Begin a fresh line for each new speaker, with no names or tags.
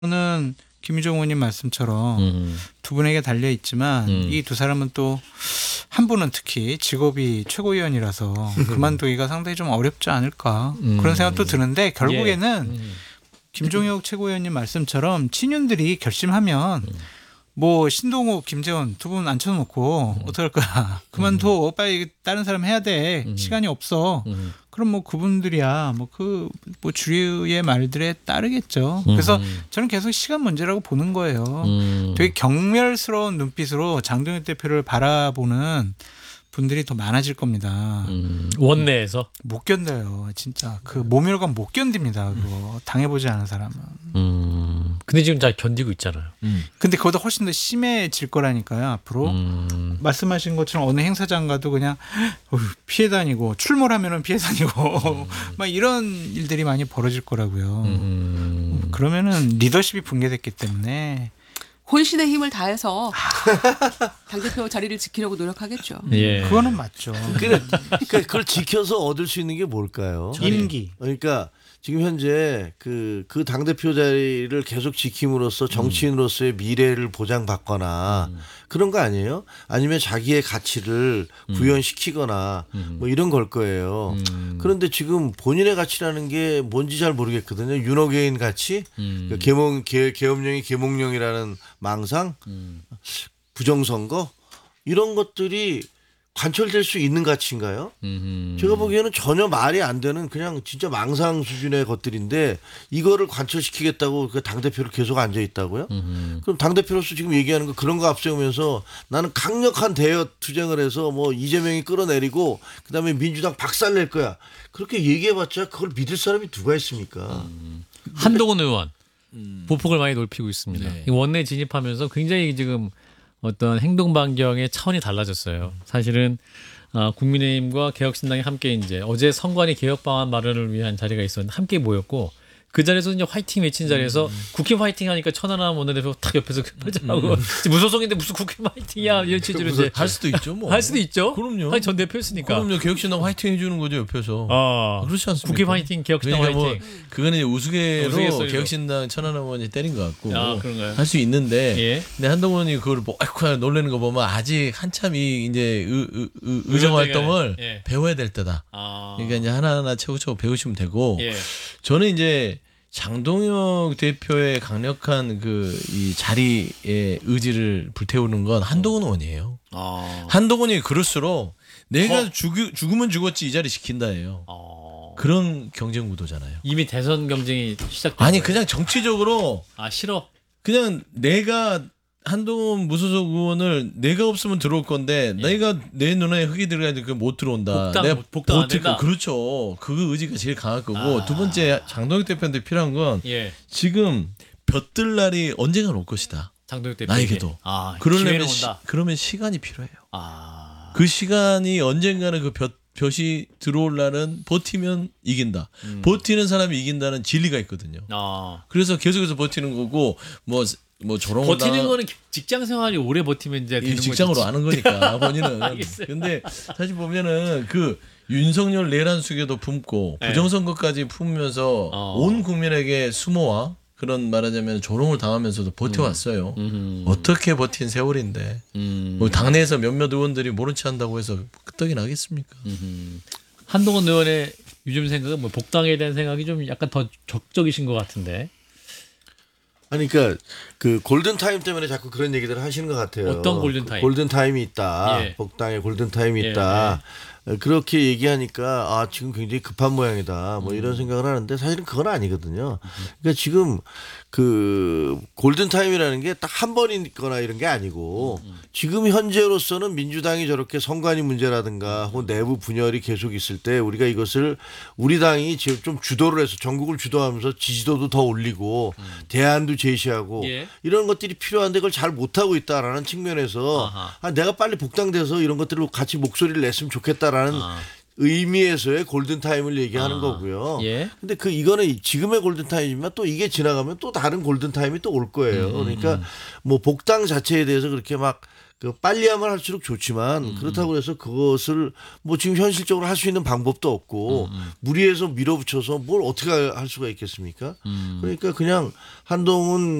저는 김유정 의원님 말씀처럼 두 분에게 달려 있지만 이 두 사람은 또 한 분은 특히 직업이 최고위원이라서 그만두기가 상당히 좀 어렵지 않을까 그런 생각도 드는데 결국에는 김종혁 최고위원님 말씀처럼 친윤들이 결심하면 뭐 신동욱, 김재원 두 분 앉혀놓고 어떡할까 그만둬 빨리 다른 사람 해야 돼 시간이 없어 그럼 뭐 그분들이야 뭐 주류의 말들에 따르겠죠. 그래서 저는 계속 시간 문제라고 보는 거예요. 되게 경멸스러운 눈빛으로 장동혁 대표를 바라보는 분들이 더 많아질 겁니다.
원내에서
못 견뎌요, 진짜. 그 모멸감 못 견딥니다. 그거 당해보지 않은 사람은.
근데 지금 잘 견디고 있잖아요.
근데 그보다 훨씬 더 심해질 거라니까요. 앞으로 말씀하신 것처럼 어느 행사장 가도 그냥 피해 다니고 출몰하면은 피해 다니고 막 이런 일들이 많이 벌어질 거라고요. 그러면은 리더십이 붕괴됐기 때문에.
혼신의 힘을 다해서 당대표 자리를 지키려고 노력하겠죠.
예.
그거는 맞죠.
그걸 지켜서 얻을 수 있는 게 뭘까요?
임기.
그러니까 지금 현재 그 당대표 자리를 계속 지킴으로써 정치인으로서의 미래를 보장받거나 그런 거 아니에요? 아니면 자기의 가치를 구현시키거나 뭐 이런 걸 거예요. 그런데 지금 본인의 가치라는 게 뭔지 잘 모르겠거든요. 윤호개인 가치, 계엄령이 계몽령이라는 망상, 부정선거 이런 것들이 관철될 수 있는 가치인가요? 제가 보기에는 전혀 말이 안 되는 그냥 진짜 망상 수준의 것들인데 이거를 관철시키겠다고 그 당대표를 계속 앉아 있다고요? 그럼 당대표로서 지금 얘기하는 거 그런 거 앞세우면서 나는 강력한 대여 투쟁을 해서 뭐 이재명이 끌어내리고 그다음에 민주당 박살낼 거야. 그렇게 얘기해봤자 그걸 믿을 사람이 누가 있습니까?
한동훈 의원 보폭을 많이 넓히고 있습니다.
네.
원내 진입하면서 굉장히 지금 어떤 행동 반경의 차원이 달라졌어요. 사실은 국민의힘과 개혁신당이 함께 이제 어제 선관위 개혁 방안 마련을 위한 자리가 있었는데 함께 모였고 그 자리에서 이제 화이팅 외친 자리에서 국힘 화이팅 하니까 천하람 원내대표 탁 옆에서 발전하고 무소속인데 무슨 국힘 화이팅이야 이런 취지로 이제
할 수도 있죠, 뭐.
할 수도 있죠.
그럼요.
아니, 전 대표였으니까.
그럼요. 개혁신당 화이팅 해주는 거죠, 옆에서. 그렇지 않습니까?
국힘 화이팅, 개혁신당
그러니까
화이팅.
뭐 그거는 이제 우스개로
우스갯소리로.
개혁신당 천하람 의원이 때린 것 같고
그런가요?
할 수 있는데
예.
근데 한동훈이 그걸 뭐 아이고 놀라는 거 보면 아직 한참 이 이제 의정 활동을
예.
배워야 될 때다. 그러니까 이제 하나하나 차곡차곡 배우시면 되고
예.
저는 이제 장동혁 대표의 강력한 그 이 자리의 의지를 불태우는 건 한동훈 의원이에요. 한동훈이 그럴수록 내가 죽으면 죽었지 이 자리 지킨다예요. 그런 경쟁 구도잖아요.
이미 대선 경쟁이 시작된
아니
거예요?
그냥 정치적으로
싫어.
그냥 내가 한동훈 무소속 의원을 내가 없으면 들어올 건데 내가 내 눈에 흙이 들어가야지 그 못 들어온다.
복당 안 된다.
그렇죠. 그 의지가 제일 강할 거고 두 번째 장동혁 대표한테 필요한 건
예.
지금 볕들 날이 언젠간 올 것이다.
장동혁 대표
나에게도.
그러려면
그러면 시간이 필요해요.
아.
그 시간이 언젠가는 그 볕이 들어올 날은 버티면 이긴다. 버티는 사람이 이긴다는 진리가 있거든요. 그래서 계속해서 버티는 거고 뭐 저런
버티는 거는 직장 생활이 오래 버티면 이제 되는
직장으로
거지.
아는 거니까 본인은.
알겠어요.
근데 사실 보면은 그 윤석열 내란 수계도 품고
네.
부정선거까지 품으면서 온 국민에게 수모와 그런 말하자면 조롱을 당하면서도 버텨왔어요. 어떻게 버틴 세월인데 뭐 당내에서 몇몇 의원들이 모른 체 한다고 해서 끄떡이 나겠습니까?
한동훈 의원의 요즘 생각은 뭐 복당에 대한 생각이 좀 약간 더 적적이신 것 같은데.
아니 그러니까 그 골든 타임 때문에 자꾸 그런 얘기들을 하시는 것 같아요.
어떤 골든 타임?
골든 타임이 있다.
예.
복당에 골든 타임이 있다. 그렇게 얘기하니까 지금 굉장히 급한 모양이다. 뭐 이런 생각을 하는데 사실은 그건 아니거든요. 그러니까 지금 그 골든 타임이라는 게 딱 한 번이거나 이런 게 아니고 지금 현재로서는 민주당이 저렇게 선관위 문제라든가 혹은 내부 분열이 계속 있을 때 우리가 이것을 우리 당이 지금 좀 주도를 해서 전국을 주도하면서 지지도도 더 올리고 대안도 제시하고
예.
이런 것들이 필요한데 그걸 잘 못하고 있다라는 측면에서 내가 빨리 복당돼서 이런 것들을 같이 목소리를 냈으면 좋겠다라는 의미에서의 골든타임을 얘기하는 거고요.
예.
근데 이거는 지금의 골든타임이지만 또 이게 지나가면 또 다른 골든타임이 또 올 거예요. 그러니까 뭐 복당 자체에 대해서 그렇게 막 그 빨리 하면 할수록 좋지만 그렇다고 해서 그것을 뭐 지금 현실적으로 할 수 있는 방법도 없고 무리해서 밀어붙여서 뭘 어떻게 할 수가 있겠습니까? 그러니까 그냥 한동훈